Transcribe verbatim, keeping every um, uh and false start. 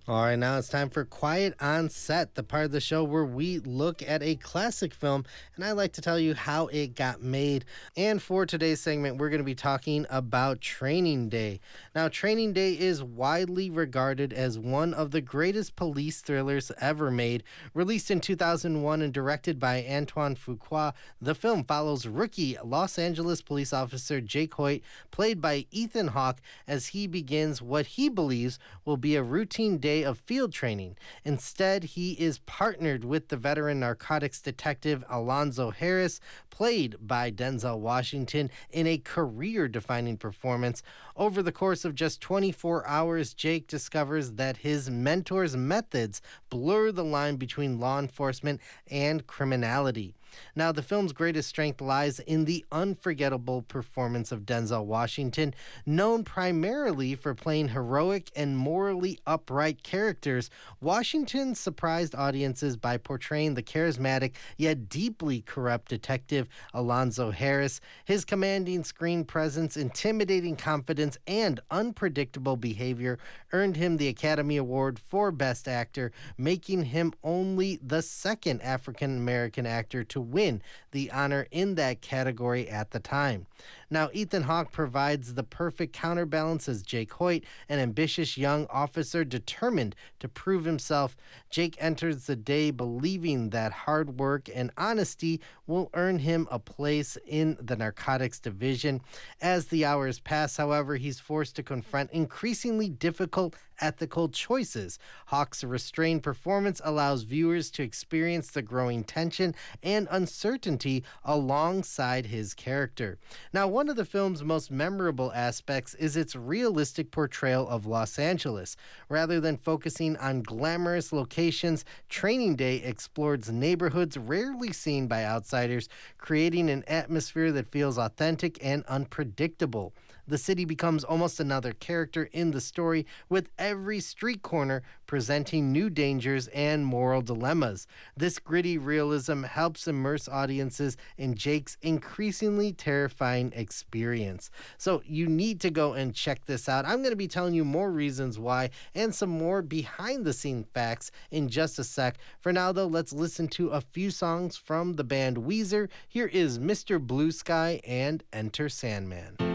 All right, now it's time for Quiet on Set, the part of the show where we look at a classic film, and I like to tell you how it got made. And for today's segment, we're going to be talking about Training Day. Now, Training Day is widely regarded as one of the greatest police thrillers ever made. Released in two thousand one and directed by Antoine Fuqua, the film follows rookie Los Angeles police officer Jake Hoyt, played by Ethan Hawke, as he begins what he believes will be a routine day of field training. Instead, he is partnered with the veteran narcotics detective Alonzo Harris, played by Denzel Washington, in a career-defining performance. Over the course of just twenty-four hours, Jake discovers that his mentor's methods blur the line between law enforcement and criminality. Now, the film's greatest strength lies in the unforgettable performance of Denzel Washington, known primarily for playing heroic and morally upright characters. Washington surprised audiences by portraying the charismatic yet deeply corrupt detective Alonzo Harris. His commanding screen presence, intimidating confidence, and unpredictable behavior earned him the Academy Award for Best Actor, making him only the second African-American actor to win the honor in that category at the time. Now, Ethan Hawke provides the perfect counterbalance as Jake Hoyt, an ambitious young officer determined to prove himself. Jake enters the day believing that hard work and honesty will earn him a place in the narcotics division. As the hours pass, however, he's forced to confront increasingly difficult ethical choices. Hawke's restrained performance allows viewers to experience the growing tension and uncertainty alongside his character. Now, one of the film's most memorable aspects is its realistic portrayal of Los Angeles. Rather than focusing on glamorous locations, Training Day explores neighborhoods rarely seen by outsiders, creating an atmosphere that feels authentic and unpredictable. The city becomes almost another character in the story, with every street corner presenting new dangers and moral dilemmas. This gritty realism helps immerse audiences in Jake's increasingly terrifying experience. So you need to go and check this out. I'm going to be telling you more reasons why and some more behind-the-scene facts in just a sec. For now, though, let's listen to a few songs from the band Weezer. Here is Mister Blue Sky and Enter Sandman.